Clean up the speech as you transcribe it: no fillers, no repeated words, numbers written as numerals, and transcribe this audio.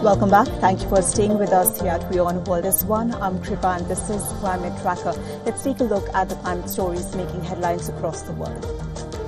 Welcome back. Thank you for staying with us here at WION World is One. I'm Kripa and this is Climate Tracker. Let's take a look at the climate stories making headlines across the world.